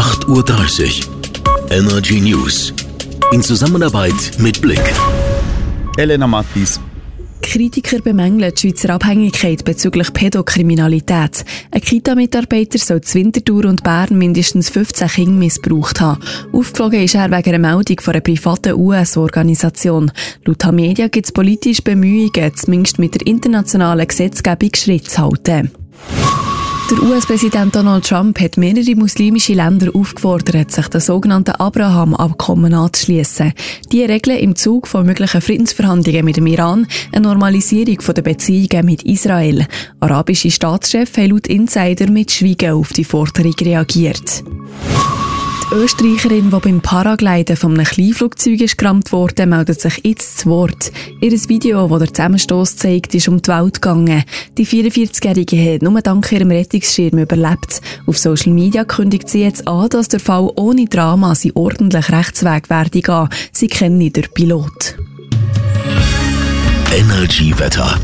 8:30 Uhr. Energy News. In Zusammenarbeit mit Blick. Elena Mattis. Kritiker bemängeln die Schweizer Abhängigkeit bezüglich Pädokriminalität. Ein Kita-Mitarbeiter soll in Winterthur und Bern mindestens 15 Kinder missbraucht haben. Aufgeflogen ist er wegen einer Meldung von einer privaten US-Organisation. Laut Tamedia gibt es politische Bemühungen, zumindest mit der internationalen Gesetzgebung Schritt zu halten. Der US-Präsident Donald Trump hat mehrere muslimische Länder aufgefordert, sich den sogenannten Abraham-Abkommen anzuschliessen. Die regeln im Zug von möglichen Friedensverhandlungen mit dem Iran eine Normalisierung der Beziehungen mit Israel. Arabische Staatschefs haben laut Insider mit Schweigen auf die Forderung reagiert. Die Österreicherin, die beim Paragliden von einem Kleinflugzeug gerammt wurde, meldet sich jetzt zu Wort. Ihr Video, das den Zusammenstoss zeigt, ist um die Welt gegangen. Die 44-Jährige hat nur dank ihrem Rettungsschirm überlebt. Auf Social Media kündigt sie jetzt an, dass der Fall ohne Drama seinen ordentlichen Rechtsweg werde gehen. Sie kennen den Pilot. Energy Wetter.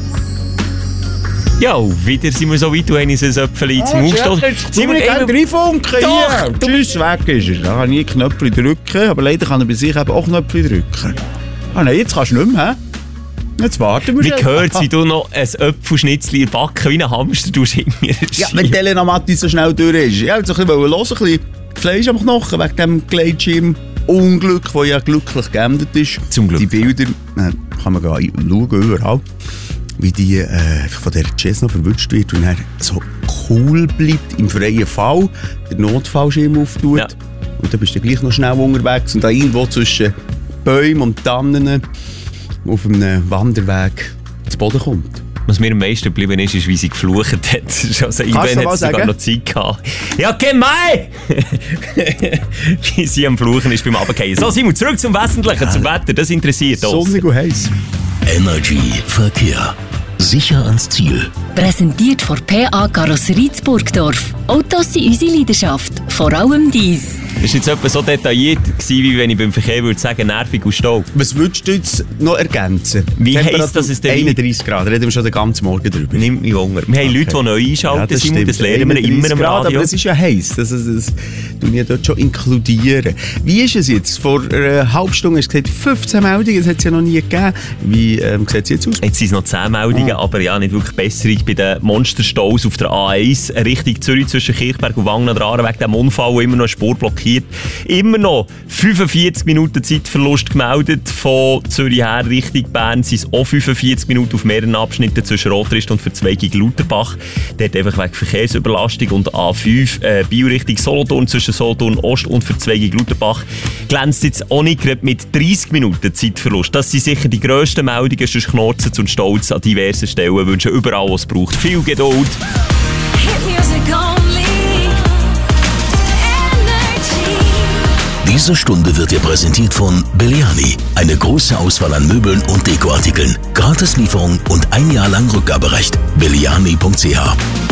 Ja, wieder sind wir so weit, du hast uns ein Öpfchen zum Aufstoßen. Simon, ich kann reinfunken hier. Tschüss, weg ist er. Da kann ich Knöpfchen drücken, aber leider kann er bei sich eben auch Knöpfchen drücken. Ah nein, jetzt kannst du nicht mehr, he? Jetzt warten wir schon. Wie gehört, wie du noch ein Öpfelschnitzli backen wie ein Hamster Ja, wenn Elena Mattis so schnell durch ist. Ich wollte ein bisschen Fleisch am Knochen wegen dem Gleitschirm-Unglück, das ja glücklich geendet ist. Zum Glück. Die Bilder kann man schauen, überall. Wie die von der Cessna verwünscht wird und er so cool bleibt im freien Fall, der Notfallschirm auftut. Ja. Und dann bist du gleich noch schnell unterwegs und da irgendwo zwischen Bäumen und Tannen auf einem Wanderweg zu Boden kommt. Was mir am meisten geblieben ist, ist, wie sie geflucht hat. Also, ich habe sogar noch Zeit gehabt. Ja, gemein! Wie sie am Fluchen ist beim Runterfallen. So, Simon, zurück zum Wesentlichen, zum Wetter. Das interessiert uns. Sonnig und heiß. Energy Verkehr. Sicher ans Ziel. Präsentiert von PA Karosserie Burgdorf. Autos sind unsere Leidenschaft, vor allem dies. Das war jetzt etwa so detailliert, wie wenn ich beim Verkehr würde sagen, nervig und Stau. Was würdest du jetzt noch ergänzen? Wie heisst das? 31 Grad, reden wir schon den ganzen Morgen drüber. Nimmt mich Hunger. Wir haben Leute, die neu einschalten, Simon, das lernen wir immer im Radio. Aber das ist ja heiß, das tun wir dort schon inkludieren. Wie ist es jetzt? Vor einer halben Stunde hast du gesagt, 15 Meldungen, das hat es ja noch nie gegeben. Wie sieht es jetzt aus? Jetzt sind es noch 10 Meldungen, aber ja, nicht wirklich Besserung. Bei den Monsterstaus auf der A1 Richtung Zürich zwischen Kirchberg und Wangen an der Aare wegen dem Unfall, immer noch eine Spur blockiert. Immer noch 45 Minuten Zeitverlust gemeldet. Von Zürich her Richtung Bern sind es auch 45 Minuten auf mehreren Abschnitten zwischen Rotrist und Verzweigung Lauterbach. Dort einfach wegen Verkehrsüberlastung. Und A5 Biel Richtung Solothurn zwischen Solothurn Ost und Verzweigung Lauterbach glänzt jetzt auch nicht gerade mit 30 Minuten Zeitverlust. Das sind sicher die grössten Meldungen, sonst knurzt und stolz an diversen Stellen. Wir wünschen überall, was es braucht. Viel Geduld. Diese Stunde wird dir präsentiert von Belliani. Eine große Auswahl an Möbeln und Dekoartikeln. Gratislieferung und 1 Jahr lang Rückgaberecht. Belliani.ch